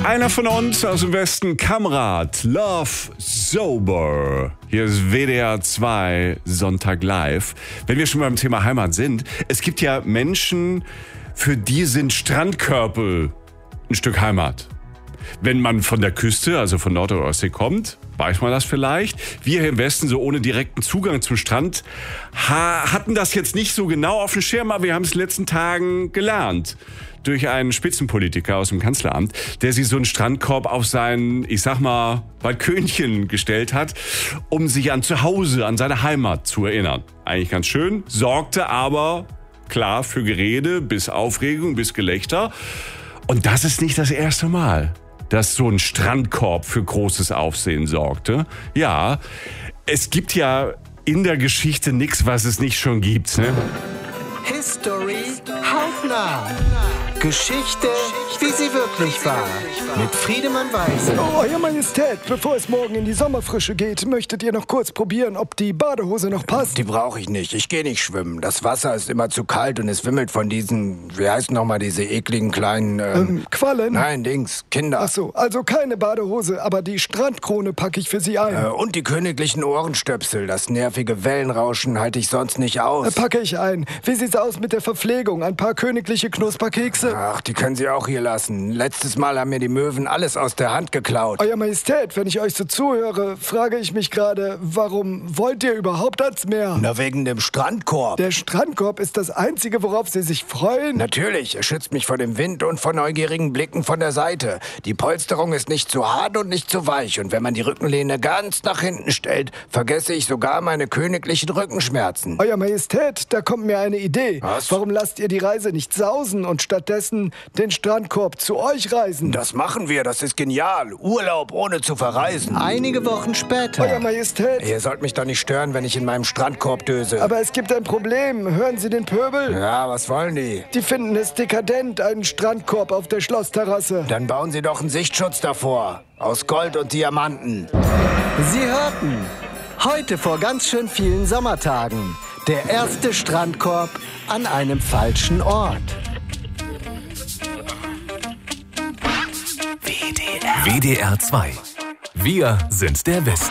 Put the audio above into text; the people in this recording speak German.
Einer von uns aus dem Westen, Kamrat, Love Sober. Hier ist WDR 2, Sonntag live. Wenn wir schon beim Thema Heimat sind, es gibt ja Menschen, für die sind Strandkörper ein Stück Heimat. Wenn man von der Küste, also von Nord- oder Ostsee kommt, weiß man das vielleicht. Wir hier im Westen, so ohne direkten Zugang zum Strand, hatten das jetzt nicht so genau auf dem Schirm, aber wir haben es in den letzten Tagen gelernt. Durch einen Spitzenpolitiker aus dem Kanzleramt, der sich so einen Strandkorb auf sein, ich sag mal, Balkönchen gestellt hat, um sich an zu Hause, an seine Heimat zu erinnern. Eigentlich ganz schön, sorgte aber klar für Gerede, bis Aufregung, bis Gelächter. Und das ist nicht das erste Mal, dass so ein Strandkorb für großes Aufsehen sorgte. Ja, es gibt ja in der Geschichte nichts, was es nicht schon gibt, ne? History hautnah. Geschichte, wie sie wirklich war. Mit Friedemann Weiß. Oh, Euer Majestät, bevor es morgen in die Sommerfrische geht, möchtet ihr noch kurz probieren, ob die Badehose noch passt? Die brauche ich nicht. Ich gehe nicht schwimmen. Das Wasser ist immer zu kalt und es wimmelt von diesen, wie heißen nochmal diese ekligen kleinen... Quallen? Nein, Kinder. Ach so, also keine Badehose, aber die Strandkrone packe ich für Sie ein. Und die königlichen Ohrenstöpsel. Das nervige Wellenrauschen halte ich sonst nicht aus. Packe ich ein. Wie sieht's aus mit der Verpflegung? Ein paar königliche Knusperkekse? Ach, die können Sie auch hier lassen. Letztes Mal haben mir die Möwen alles aus der Hand geklaut. Euer Majestät, wenn ich euch so zuhöre, frage ich mich gerade, warum wollt ihr überhaupt ans Meer? Na, wegen dem Strandkorb. Der Strandkorb ist das Einzige, worauf Sie sich freuen? Natürlich, er schützt mich vor dem Wind und vor neugierigen Blicken von der Seite. Die Polsterung ist nicht zu hart und nicht zu weich. Und wenn man die Rückenlehne ganz nach hinten stellt, vergesse ich sogar meine königlichen Rückenschmerzen. Euer Majestät, da kommt mir eine Idee. Was? Warum lasst ihr die Reise nicht sausen und stattdessen den Strandkorb zu euch reisen? Das machen wir, das ist genial. Urlaub ohne zu verreisen. Einige Wochen später. Euer Majestät. Ihr sollt mich doch nicht stören, wenn ich in meinem Strandkorb döse. Aber es gibt ein Problem. Hören Sie den Pöbel? Ja, was wollen die? Die finden es dekadent, einen Strandkorb auf der Schlossterrasse. Dann bauen Sie doch einen Sichtschutz davor. Aus Gold und Diamanten. Sie hörten, heute vor ganz schön vielen Sommertagen, der erste Strandkorb an einem falschen Ort. WDR 2. Wir sind der Westen.